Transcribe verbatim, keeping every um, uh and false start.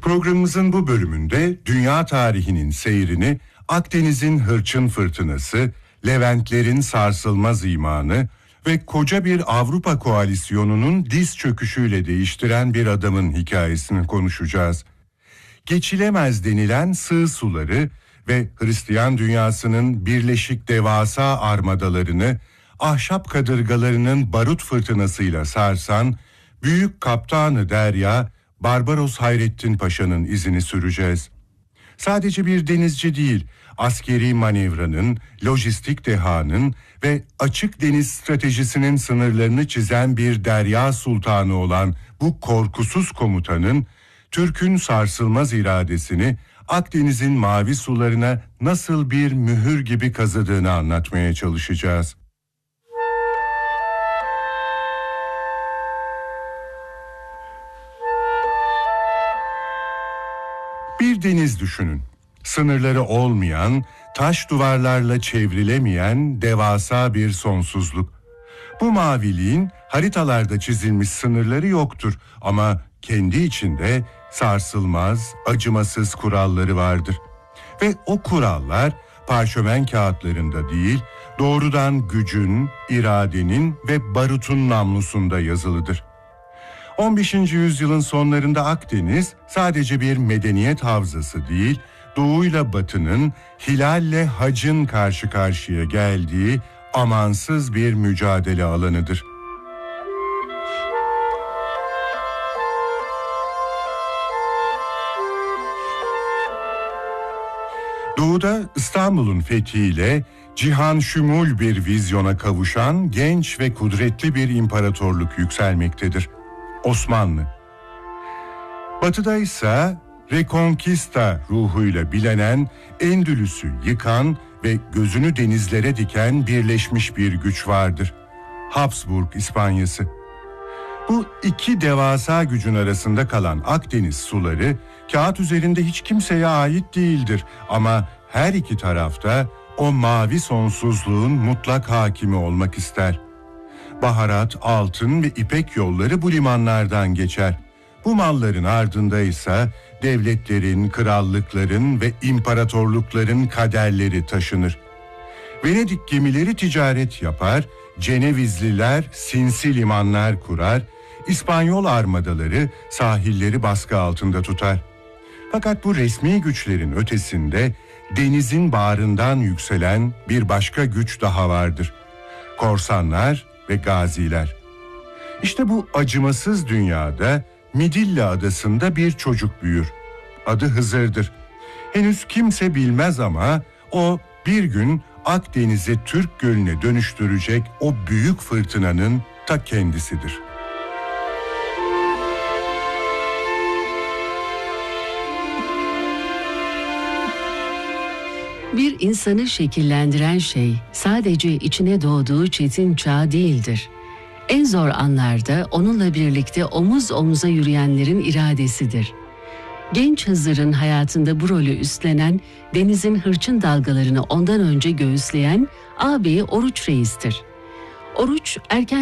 Programımızın bu bölümünde dünya tarihinin seyrini Akdeniz'in hırçın fırtınası, Leventlerin sarsılmaz imanı ve koca bir Avrupa koalisyonunun diz çöküşüyle değiştiren bir adamın hikayesini konuşacağız. Geçilemez denilen sığ suları ve Hristiyan dünyasının birleşik devasa armadalarını ahşap kadırgalarının barut fırtınasıyla sarsan büyük kaptanı derya Barbaros Hayrettin Paşa'nın izini süreceğiz. Sadece bir denizci değil, askeri manevranın, lojistik dehanın ve açık deniz stratejisinin sınırlarını çizen bir derya sultanı olan bu korkusuz komutanın, Türk'ün sarsılmaz iradesini Akdeniz'in mavi sularına nasıl bir mühür gibi kazıdığını anlatmaya çalışacağız. Bir deniz düşünün. Sınırları olmayan, taş duvarlarla çevrilemeyen devasa bir sonsuzluk. Bu maviliğin haritalarda çizilmiş sınırları yoktur ama kendi içinde sarsılmaz, acımasız kuralları vardır. Ve o kurallar parşömen kağıtlarında değil, doğrudan gücün, iradenin ve barutun namlusunda yazılıdır. on beşinci yüzyılın sonlarında Akdeniz sadece bir medeniyet havzası değil, doğuyla batının, hilalle hacın karşı karşıya geldiği amansız bir mücadele alanıdır. Doğuda İstanbul'un fethiyle cihan şumul bir vizyona kavuşan genç ve kudretli bir imparatorluk yükselmektedir. Osmanlı. Batıda ise Reconquista ruhuyla bilinen, Endülüs'ü yıkan ve gözünü denizlere diken birleşmiş bir güç vardır. Habsburg İspanyası. Bu iki devasa gücün arasında kalan Akdeniz suları, kağıt üzerinde hiç kimseye ait değildir ama her iki tarafta o mavi sonsuzluğun mutlak hakimi olmak ister. Baharat, altın ve ipek yolları bu limanlardan geçer. Bu malların ardında ise devletlerin, krallıkların ve imparatorlukların kaderleri taşınır. Venedik gemileri ticaret yapar, Cenevizliler sinsi limanlar kurar, İspanyol armadaları sahilleri baskı altında tutar. Fakat bu resmi güçlerin ötesinde denizin bağrından yükselen bir başka güç daha vardır. Korsanlar ve gaziler. İşte bu acımasız dünyada Midilli adasında bir çocuk büyür. Adı Hızır'dır. Henüz kimse bilmez ama o bir gün Akdeniz'i Türk Gölü'ne dönüştürecek o büyük fırtınanın ta kendisidir. Bir insanı şekillendiren şey sadece içine doğduğu çetin çağ değildir. En zor anlarda onunla birlikte omuz omuza yürüyenlerin iradesidir. Genç Hızır'ın hayatında bu rolü üstlenen, denizin hırçın dalgalarını ondan önce göğüsleyen ağabeyi Oruç Reis'tir. Oruç erken